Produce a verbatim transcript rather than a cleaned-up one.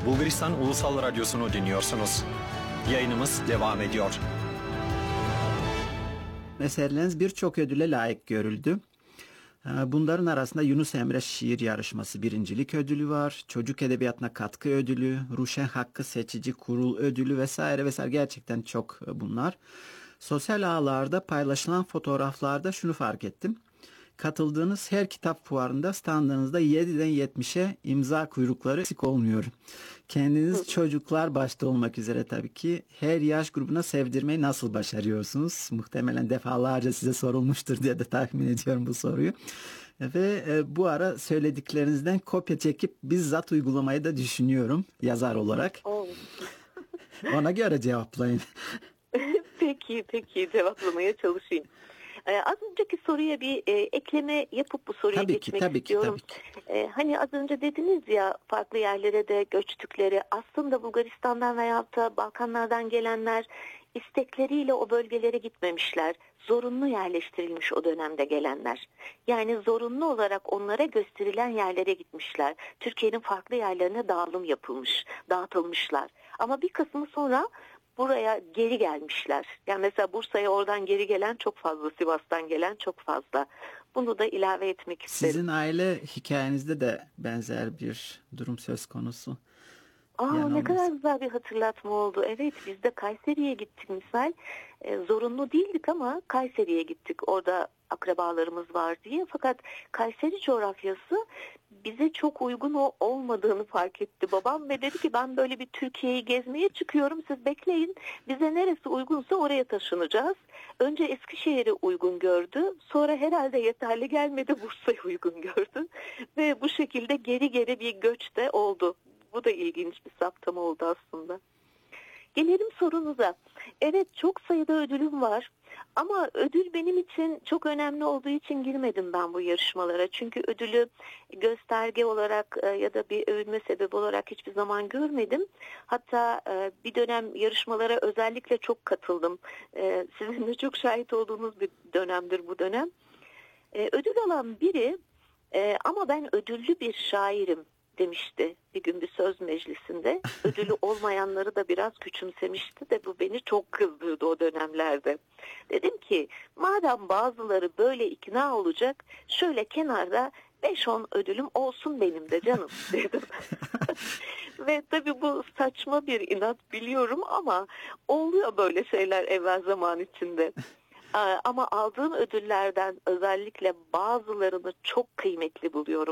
Bulgaristan Ulusal Radyosu'nu dinliyorsunuz. Yayınımız devam ediyor. Eserleriniz birçok ödüle layık görüldü. Bunların arasında Yunus Emre Şiir Yarışması birincilik ödülü var. Çocuk Edebiyatına Katkı Ödülü, Ruşen Hakkı Seçici Kurul Ödülü vesaire vesaire, gerçekten çok bunlar. Sosyal ağlarda paylaşılan fotoğraflarda şunu fark ettim. Katıldığınız her kitap fuarında standınızda yediden yetmişe imza kuyrukları eksik olmuyor. Kendiniz çocuklar başta olmak üzere tabii ki her yaş grubuna sevdirmeyi nasıl başarıyorsunuz? Muhtemelen defalarca size sorulmuştur diye de tahmin ediyorum bu soruyu. Ve e, bu ara söylediklerinizden kopya çekip bizzat uygulamayı da düşünüyorum yazar olarak. Ona göre cevaplayın. Peki, peki cevaplamaya çalışayım. Ee, az önceki soruya bir e, ekleme yapıp bu soruya tabii geçmek ki, tabii istiyorum. Ki, tabii ki. Ee, hani az önce dediniz ya, farklı yerlere de göçtükleri, aslında Bulgaristan'dan veyahut da Balkanlardan gelenler istekleriyle o bölgelere gitmemişler. Zorunlu yerleştirilmiş o dönemde gelenler. Yani zorunlu olarak onlara gösterilen yerlere gitmişler. Türkiye'nin farklı yerlerine dağılım yapılmış, dağıtılmışlar. Ama bir kısmı sonra buraya geri gelmişler. Yani mesela Bursa'ya oradan geri gelen çok fazla, Sivas'tan gelen çok fazla. Bunu da ilave etmek isterim. Sizin aile hikayenizde de benzer bir durum söz konusu. Aa, yani ne kadar güzel bir hatırlatma oldu. Evet, biz de Kayseri'ye gittik misal. E, zorunlu değildik ama Kayseri'ye gittik. Orada akrabalarımız var diye. Fakat Kayseri coğrafyası bize çok uygun o olmadığını fark etti babam ve dedi ki ben böyle bir Türkiye'yi gezmeye çıkıyorum, siz bekleyin, bize neresi uygunsa oraya taşınacağız. Önce Eskişehir'e uygun gördü, sonra herhalde yeterli gelmedi, Bursa'ya uygun gördü ve bu şekilde geri geri bir göç de oldu. Bu da ilginç bir saptama oldu aslında. Gelelim sorunuza. Evet, çok sayıda ödülüm var. Ama ödül benim için çok önemli olduğu için girmedim ben bu yarışmalara. Çünkü ödülü gösterge olarak ya da bir övünme sebebi olarak hiçbir zaman görmedim. Hatta bir dönem yarışmalara özellikle çok katıldım. Sizin de çok şahit olduğunuz bir dönemdir bu dönem. Ödül alan biri ama ben ödüllü bir şairim demişti bir gün bir söz meclisinde. Ödülü olmayanları da biraz küçümsemişti de bu beni çok kızdırdı o dönemlerde. Dedim ki madem bazıları böyle ikna olacak, şöyle kenarda beş on ödülüm olsun benim de canım dedim. Ve tabii bu saçma bir inat biliyorum ama oluyor böyle şeyler evvel zaman içinde. Ama aldığım ödüllerden özellikle bazılarını çok kıymetli buluyorum.